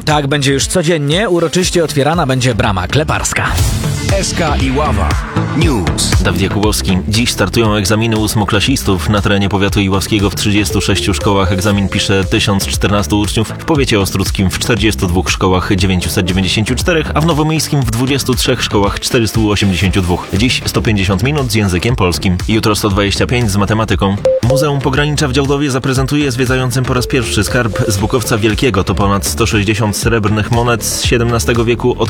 Tak będzie już codziennie. Uroczyście otwierana będzie brama kleparska. SK i Ława News. Dawid Jakubowski. Dziś startują egzaminy ósmoklasistów. Na terenie powiatu iławskiego w 36 szkołach egzamin pisze 1014 uczniów, w powiecie ostródzkim w 42 szkołach 994, a w nowomiejskim w 23 szkołach 482. Dziś 150 minut z językiem polskim. Jutro 125 z matematyką. Muzeum Pogranicza w Działdowie zaprezentuje zwiedzającym po raz pierwszy skarb z Bukowca Wielkiego. To ponad 160 srebrnych monet z XVII wieku,